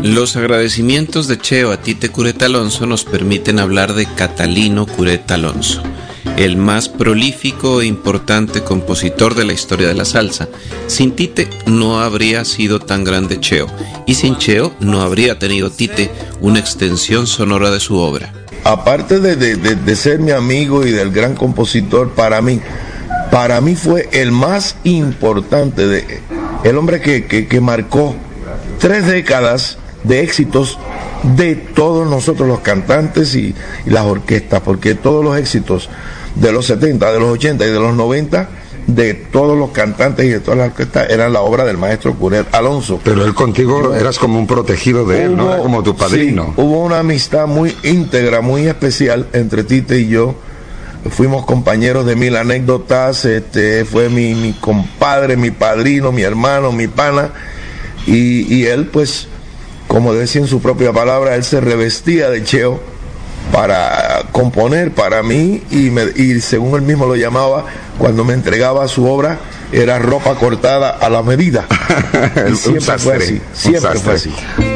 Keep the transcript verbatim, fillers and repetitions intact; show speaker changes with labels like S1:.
S1: Los agradecimientos de Cheo a Tite Cureta Alonso nos permiten hablar de Catalino Cureta Alonso, el más prolífico e importante compositor de la historia de la salsa. Sin Tite no habría sido tan grande Cheo, y sin Cheo no habría tenido Tite una extensión sonora de su obra.
S2: Aparte de, de, de, de ser mi amigo y del gran compositor, para mí, para mí fue el más importante, de, el hombre que, que, que marcó tres décadas de éxitos de todos nosotros los cantantes y, y las orquestas, porque todos los éxitos de los setenta, de los ochenta y de los noventa, de todos los cantantes y de todas las orquestas, eran la obra del maestro Cureta Alonso.
S3: Pero él contigo eras como un protegido de él, hubo, ¿no? Era como tu padrino.
S2: Sí, hubo una amistad muy íntegra, muy especial entre Tite y yo. Fuimos compañeros de mil anécdotas, este, fue mi, mi compadre, mi padrino, mi hermano, mi pana, y, y él, pues, como decía en su propia palabra, él se revestía de Cheo para componer para mí, y, me, y según él mismo lo llamaba, cuando me entregaba su obra, era ropa cortada a la medida. Y siempre fue así, siempre fue así.